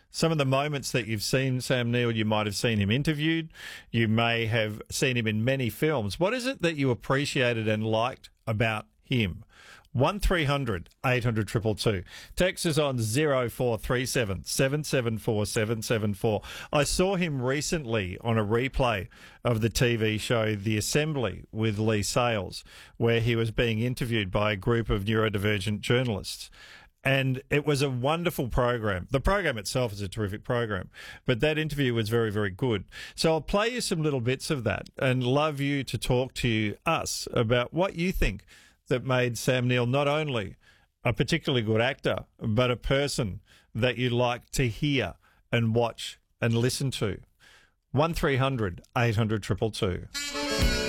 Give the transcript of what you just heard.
some of the moments that you've seen Sam Neill, you might have seen him interviewed. You may have seen him in many films. What is it that you appreciated and liked about him? 1300 800 222. Text is on 0437 774 774. I saw him recently on a replay of the TV show The Assembly with Lee Sales, where he was being interviewed by a group of neurodivergent journalists. And it was a wonderful program. The program itself is a terrific program, but that interview was very, very good. So I'll play you some little bits of that and love you to talk to us about what you think that made Sam Neill not only a particularly good actor, but a person that you like to hear and watch and listen to. 1300 800 222.